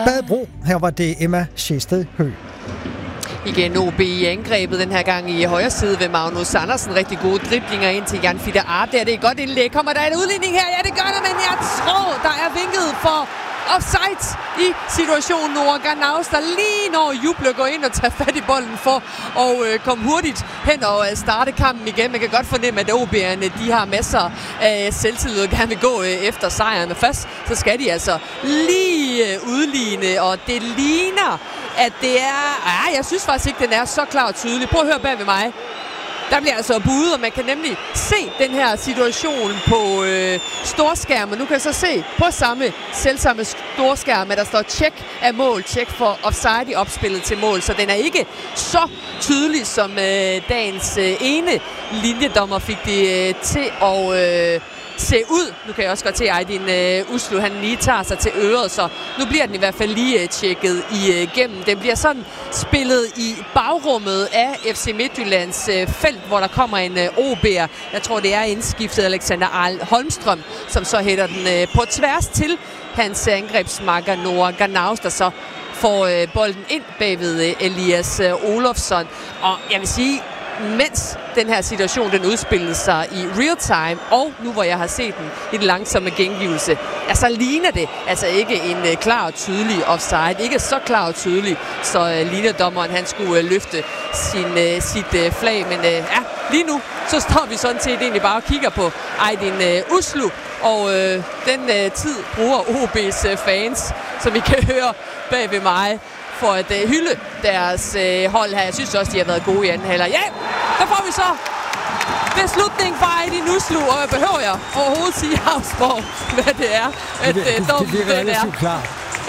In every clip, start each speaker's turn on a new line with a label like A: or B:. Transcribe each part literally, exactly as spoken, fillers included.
A: Badbro. Her var det Emma Sjæsted Høgh.
B: Igen O B i angrebet den her gang i højre side ved Magnus Andersen. Rigtig gode driblinger ind til Jan Fider Arp. Der er det et godt indlæg. Kommer der en udligning her? Ja, det gør der, men jeg tror, der er vinket for offside i situationen. Noah Ganaus, der lige når Juble går ind og tager fat i bolden for at øh, komme hurtigt hen og øh, starte kampen igen. Man kan godt fornemme, at O B'erne de har masser af selvtillid og gerne vil gå øh, efter sejren. Og først så skal de altså lige øh, udligne, og det ligner, at det er... Ah, jeg synes faktisk ikke, den er så klar og tydelig. Prøv at høre bag ved mig. Der bliver altså budet, og man kan nemlig se den her situation på øh, storskærmen. Nu kan jeg så se på samme selvsamme storskærm, at der står tjek af mål, tjek for offside i opspillet til mål. Så den er ikke så tydelig, som øh, dagens øh, ene linjedommer fik det øh, til at... Øh, se ud. Nu kan jeg også godt se, at Aydin uh, Uslu, han lige tager sig til øret, så nu bliver den i hvert fald lige uh, tjekket igennem. Uh, den bliver sådan spillet i bagrummet af F C Midtjyllands uh, felt, hvor der kommer en uh, O B'er. Jeg tror, det er indskiftet Alexander Arl Holmstrøm, som så hætter den uh, på tværs til hans angrebsmakker Noah Ganaus, der så får uh, bolden ind bagved uh, Elias uh, Olofsson. Og jeg vil sige, mens den her situation den udspillede sig i real time, og nu hvor jeg har set den i den langsomme gengivelse, ja, så ligner det altså ikke en uh, klar og tydelig offside. Ikke så klar og tydelig, så uh, linjedommeren han skulle uh, løfte sin, uh, sit uh, flag. Men uh, ja, lige nu så står vi sådan set egentlig bare og kigger på Aydin uh, Uslu, og uh, den uh, tid bruger O B's uh, fans, som I kan høre bag ved mig, for at uh, hylde deres uh, hold her. Jeg synes også, de har været gode i anden halvleg. Ja, der får vi så beslutning fra Aydin Uslu, og hvad behøver jeg overhovedet sige Havsborg, hvad det er, at
A: det, det,
B: uh,
A: det virker relativt klart.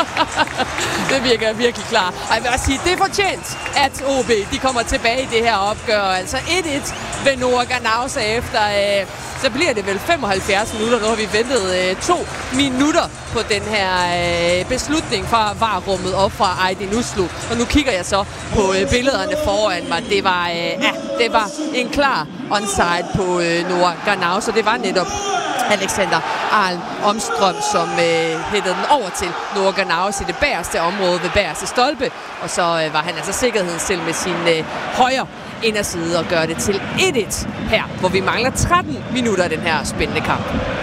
B: Det virker virkelig klar. Og jeg vil også sige, det er fortjent, at O B de kommer tilbage i det her opgør. Altså et et ved Noah Ganaus efter, øh, så bliver det vel femoghalvfjerds minutter. Nu har vi ventet øh, to minutter på den her øh, beslutning fra V A R-rummet op fra Aydin Uslu. Og nu kigger jeg så på øh, billederne foran mig. Det var, øh, ja, det var en klar onside på øh, Noah Ganaus, og det var netop Alexander Arl Holmstrøm, som øh, hættede den over til Noah Ganaus i det bagerste område ved bagerste stolpe. Og så øh, var han altså sikkerheden selv med sin øh, højre inderside og gør det til et et her, hvor vi mangler tretten minutter af den her spændende kamp.